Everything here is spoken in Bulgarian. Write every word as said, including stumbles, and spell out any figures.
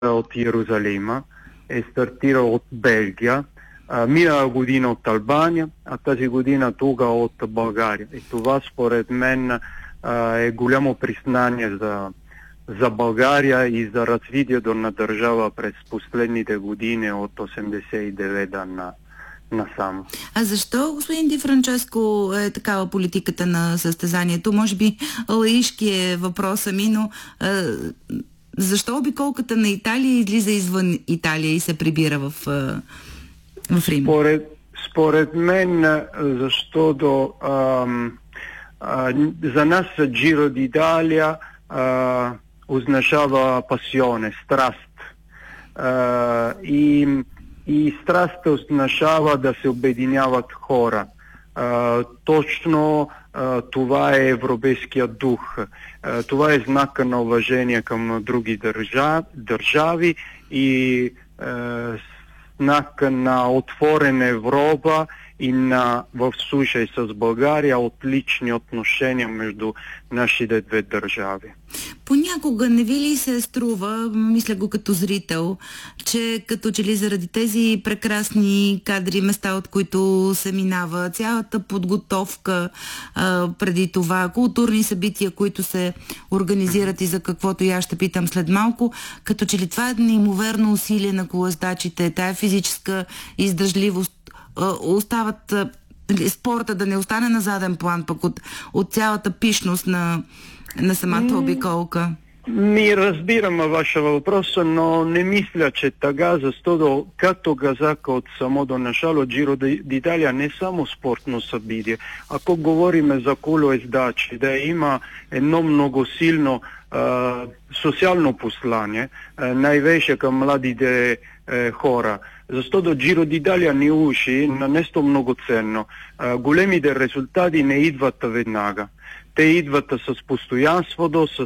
от Иерусалима, е стартирал от Белгия, минала година от Албания, а тази година тук от България. И това според мен е голямо признание за, за България и за развитието на държава през последните години от осемдесет и девета на насам. А защо, господин Ди Франческо, е такава политиката на състезанието? Може би лаишки е въпроса ми, но е, защо обиколката на Италия излиза извън Италия и се прибира в, е, в Рим? Според, според мен, защото а, а, за нас Джиро d'Italia а, означава пасионе, страст. А, и И страст означава да се обединяват хора. А, точно а, това е европейският дух. А, това е знак на уважение към други държави, държави и а, знак на отворена Европа и на, в случай с България, отлични отношения между нашите две държави. Понякога не ви ли се струва, мисля го като зрител, че като че ли заради тези прекрасни кадри, места, от които се минава, цялата подготовка а, преди това, културни събития, които се организират и за каквото и аз ще питам след малко, като че ли това е неимоверно усилие на колоездачите, тая физическа издържливост, а, остават а, спорта да не остане на заден план, пък от, от цялата пишност на на самата обиколка? Ми разбирам ваша въпроса, но не мисля, че така, защото, както казах от самото начало, Джиро d'Italia не само спортно събитие. Ако говорим за колоездачи, да има едно много силно а, социално послание, а, най-вече към младите а, хора. Защото Джиро d'Italia ни учи на нещо много ценно. А, големите резултати не идват веднага. Те идват с постоянството, с